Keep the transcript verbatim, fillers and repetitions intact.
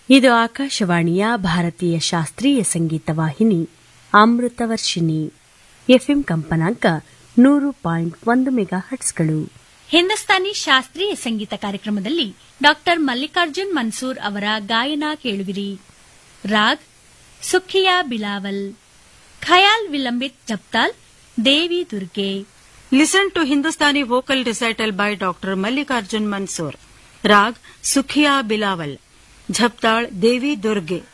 ಇದು ಆಕಾಶವಾಣಿಯ ಭಾರತೀಯ ಶಾಸ್ತ್ರೀಯ ಸಂಗೀತ ವಾಹಿನಿ ಅಮೃತವರ್ಷಿಣಿ. ಎಫ್ಎಂ ಕಂಪನಾಂಕ ನೂರು ಪಾಯಿಂಟ್ ಒಂದು ಮೆಗಾ ಹಟ್ಸ್ಗಳು. ಹಿಂದೂಸ್ತಾನಿ ಶಾಸ್ತ್ರೀಯ ಸಂಗೀತ ಕಾರ್ಯಕ್ರಮದಲ್ಲಿ ಡಾಕ್ಟರ್ ಮಲ್ಲಿಕಾರ್ಜುನ್ ಮನ್ಸೂರ್ ಅವರ ಗಾಯನ ಕೇಳುವಿರಿ. ರಾಗ್ ಸುಖಿಯಾ ಬಿಲಾವಲ್, ಖಯಾಲ್ ವಿಲಂಬಿತ್ ಜಪ್ತಾಲ್, ದೇವಿ Durga. Listen to Hindustani vocal recital by Doctor Mallikarjun Mansoor. Rag Sukhiya Bilawal, Jhaptal Devi Durge.